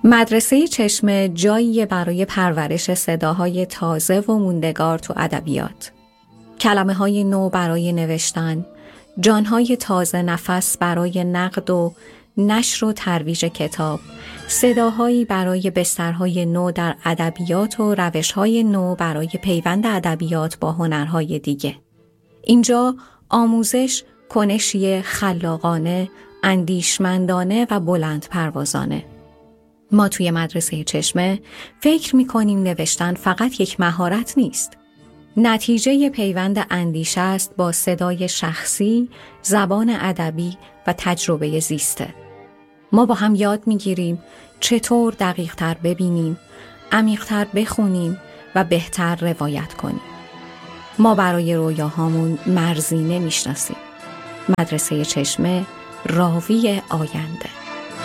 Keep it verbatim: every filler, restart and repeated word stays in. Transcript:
مدرسه چشمه جاییه برای پرورش صداهای تازه و موندگار تو ادبیات. کلمه های نو برای نوشتن، جانهای تازه نفس برای نقد و نشر و ترویج کتاب، صداهایی برای بسترهای نو در ادبیات و روشهای نو برای پیوند ادبیات با هنرهای دیگه. اینجا آموزش کنشی خلاقانه، اندیشمندانه و بلند پروازانه. ما توی مدرسه چشمه فکر می‌کنیم نوشتن فقط یک مهارت نیست. نتیجه پیوند اندیشه است با صدای شخصی، زبان ادبی و تجربه زیسته. ما با هم یاد می‌گیریم چطور دقیق‌تر ببینیم، عمیق‌تر بخونیم و بهتر روایت کنیم. ما برای رویاهامون مرزی نمی‌شناسیم. مدرسه چشمه راوی آینده.